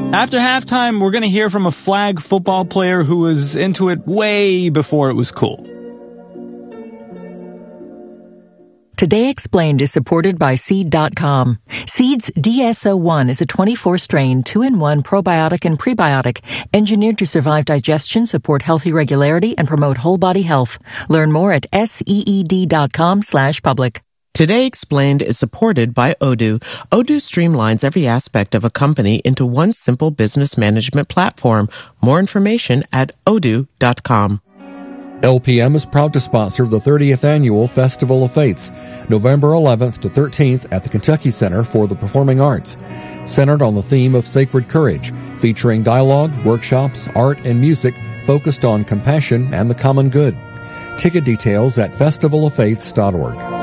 After halftime, we're going to hear from a flag football player who was into it way before it was cool. Today Explained is supported by Seed.com. Seed's DSO1 is a 24-strain, 2-in-1 probiotic and prebiotic engineered to survive digestion, support healthy regularity, and promote whole body health. Learn more at seed.com/public. Today Explained is supported by Odoo. Odoo streamlines every aspect of a company into one simple business management platform. More information at odoo.com. LPM is proud to sponsor the 30th Annual Festival of Faiths, November 11th to 13th at the Kentucky Center for the Performing Arts, centered on the theme of sacred courage, featuring dialogue, workshops, art, and music focused on compassion and the common good. Ticket details at festivaloffaiths.org.